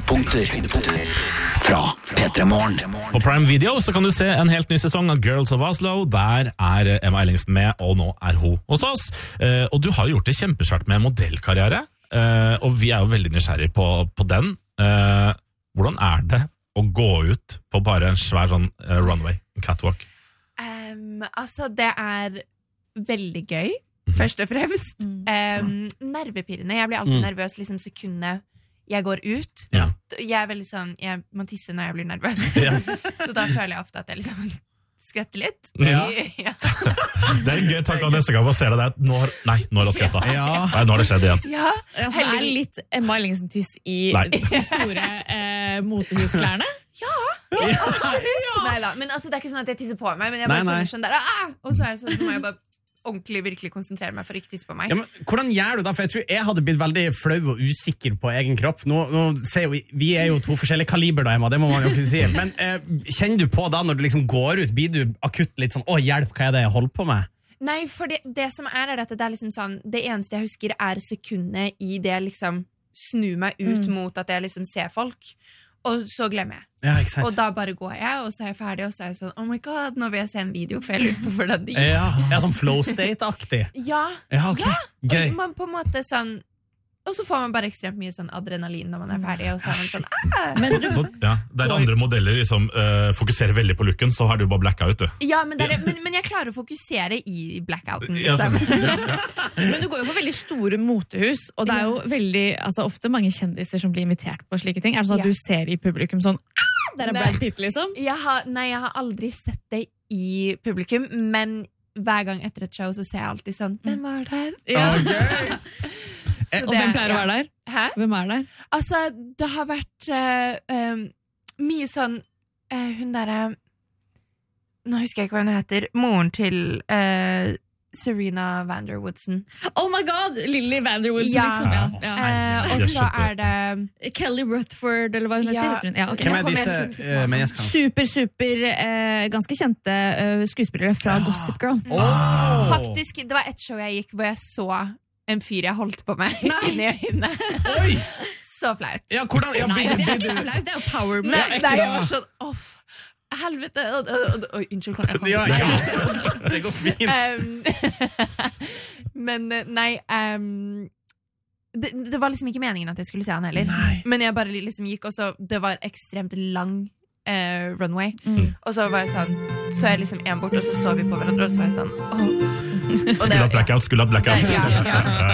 Høydepunkter fra P3 Morgen. På Prime Video så kan du se en helt ny sesong av Girls of Oslo. Der Emma Ellingsen med, og nå hun hos oss. Og du har gjort det kjempesvært med modellkarriere, og vi jo veldig nysgjerrig på den. Hvordan det å gå ut på bare en svær sånn runway, en catwalk? Altså, det veldig gøy, først og fremst. Nervepirrende. Jeg blir alltid nervøs liksom sekundet jeg går ut. Ja. Jeg veldig sånn, jeg må tisse når jeg blir nervøs. Ja. Så da føler jeg ofte at jeg liksom skvetter litt. Ja. Ja. Det en gøy tanke av neste gang å se det. Nå har det skvettet. Ja. Nei, nå har det skjedd igjen. Ja. Altså, det litt Emma Ellingsen-tiss i de store motehusklæerne. Neida, men altså, det ikke sånn at jeg tisser på meg, men jeg bare skjønner sånn der, og så det sånn, så må jeg bare ordentlig virkelig konsentrere meg for ikke tisse på meg. Ja, men hvordan gjør du da? For jeg tror jeg hadde blitt veldig flau og usikker på egen kropp. Nå ser vi jo to forskjellige kaliber da, Emma, det må man jo kunne si. Men kjenner du på da, når du liksom går ut, blir du akutt litt sånn, hjelp, hva det jeg holder på med? Nei, for det som at det liksom sånn, det eneste jeg husker sekundet i det liksom snu meg ut mot at jeg liksom ser folk, og så glemmer jeg. Ja, ikke sant. Og da bare går jeg, og så jeg ferdig, og så jeg sånn, oh my god, nå vil jeg se en video, for jeg lurer på hvordan det gikk. Ja, sånn flow state-aktig. Ja, okay. Gøy. Og man på en måte sånn, og så får man bare ekstremt mye sånn adrenalin når man ferdig, og så man sånn, Så, ja, der andre modeller liksom fokuserer veldig på looken, så har du bare blackout, du. Ja, men jeg klarer å fokusere i blackouten. Ja. Men du går jo for veldig store motehus, og det jo veldig, altså, ofte mange kjendiser som blir invitert på slike ting. Det sånn at du ser i publikum sånn, der Brad Pitt, liksom? Jeg har aldri sett det i publikum, men hver gang etter et show så ser jeg alltid sånn, hvem var der? Ja. Okay. Og hvem pleier å være der? Hæ? Hvem der? Altså, det har vært mye sånn hun nå husker jeg ikke hva hun heter, moren til Serena Vanderwoodson. Oh my god, Lily Vanderwoodson, ja. Liksom. Ja. Og så det Kelly Rutherford, eller hva hun heter. Ja, okay. Hvem disse menneskene? Super, ganske kjente skuespillere fra Gossip Girl. Faktisk, det var et show jeg gikk hvor jeg så en fyr jeg holdt på med inni øynene. Oi! Så flaut. Ja, hvordan? Ja, Nei, det ikke flaut, det jo power move. Nei, jeg var sånn, helvete. Oi, unnskyld, kan jeg komme? Det går fint. Men nei, det var liksom ikke meningen at jeg skulle se han heller. Nei. Men jeg bare liksom gikk, og så det var ekstremt lang runway. Og så var jeg sånn, så jeg liksom en bort, og så vi på hverandre, og så var jeg sånn, Skulle hatt blackout. Ja.